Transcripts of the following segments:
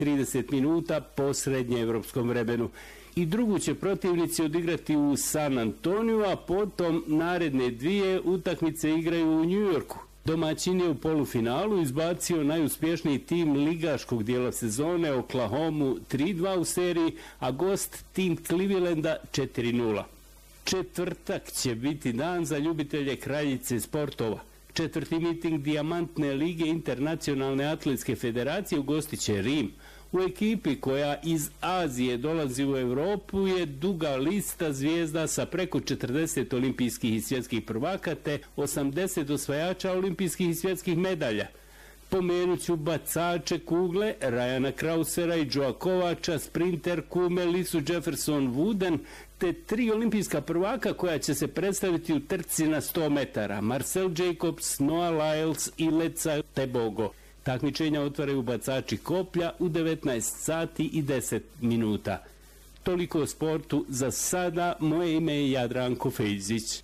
30 minuta po srednjeevropskom vremenu. I drugu će protivnici odigrati u San Antoniju, a potom naredne dvije utakmice igraju u Njujorku. Domaćin je u polufinalu izbacio najuspješniji tim ligaškog dijela sezone Oklahomu 3-2 u seriji, a gost tim Clevelanda 4-0. Četvrtak će biti dan za ljubitelje kraljice sportova. Četvrti miting Dijamantne lige Internacionalne atletske federacije ugostit će Rim. U ekipi koja iz Azije dolazi u Europu je duga lista zvijezda sa preko 40 olimpijskih i svjetskih prvaka te 80 osvajača olimpijskih i svjetskih medalja. Pomenut ću bacače kugle Ryana Krausera i Joea Kovača, sprinterku Melisu Jefferson-Wooden te 3 olimpijska prvaka koja će se predstaviti u trci na 100 metara. Marcel Jacobs, Noah Lyles i Leca Tebogo. Takmičenja otvaraju bacači koplja u 19 sati i 10 minuta. Toliko o sportu za sada. Moje ime je Jadranko Fejzić.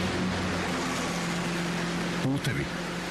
Putevi.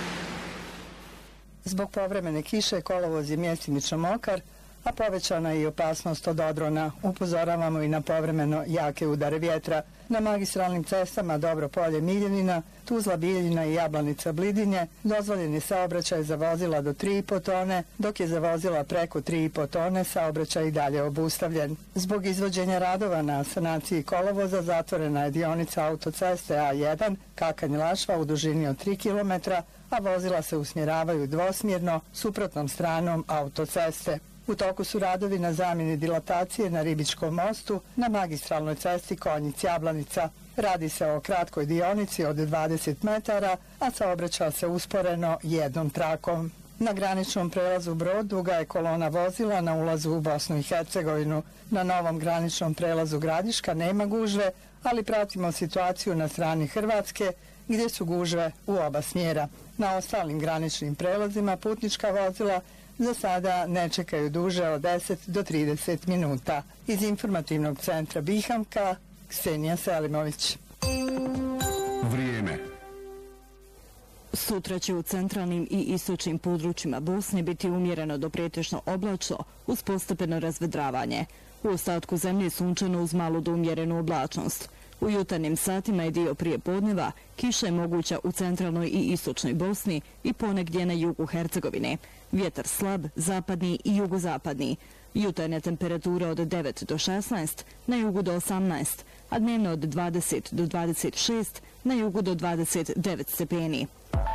Zbog povremene kiše kolovoz je mjestimično mokar, a povećana je i opasnost od odrona. Upozoravamo i na povremeno jake udare vjetra. Na magistralnim cestama Dobro Polje Miljenina, Tuzla Bijeljina i Jablanica Blidinje dozvoljen je saobraćaj za vozila do 3,5 tone, dok je za vozila preko 3,5 tone saobraćaj i dalje obustavljen. Zbog izvođenja radova na sanaciji kolovoza zatvorena je dionica autoceste A1 Kakanj-Lašva u dužini od 3 km, a vozila se usmjeravaju dvosmjerno suprotnom stranom autoceste. U toku su radovi na zamjeni dilatacije na Ribičkom mostu na magistralnoj cesti Konjic-Jablanica. Radi se o kratkoj dionici od 20 metara, a saobraća se usporeno jednom trakom. Na graničnom prelazu Brod duga je kolona vozila na ulazu u Bosnu i Hercegovinu. Na novom graničnom prelazu Gradiška nema gužve, ali pratimo situaciju na strani Hrvatske gdje su gužve u oba smjera. Na ostalim graničnim prelazima putnička vozila za sada ne čekaju duže od 10 do 30 minuta. Iz informativnog centra Bihamka, Ksenija Selimović. Vrijeme. Sutra će u centralnim i istočnim područjima Bosne biti umjereno do pretežno oblačno uz postepeno razvedravanje. U ostatku zemlje sunčano uz malu do umjerenu oblačnost. U jutarnjim satima i dio prije podneva kiša je moguća u centralnoj i istočnoj Bosni i ponegdje na jugu Hercegovine. Vjetar slab, zapadni i jugozapadni. Jutarnja temperatura od 9 do 16, na jugu do 18, a dnevno od 20 do 26, na jugu do 29 stepeni.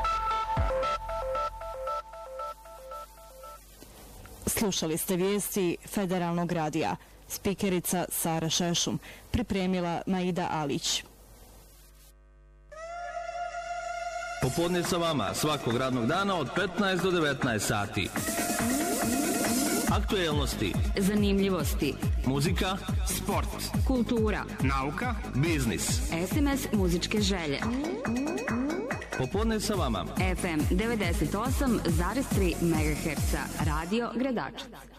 Slušali ste vijesti Federalnog radija. Spikerica Sara Šešum, pripremila Maida Alić. Popodne sa vama svakog radnog dana od 15 do 19 sati. Aktuelnosti, zanimljivosti, muzika, sport, kultura, nauka, biznis, SMS muzičke želje. Popodne sa vama FM 98,3 MHz, Radio Gradačac.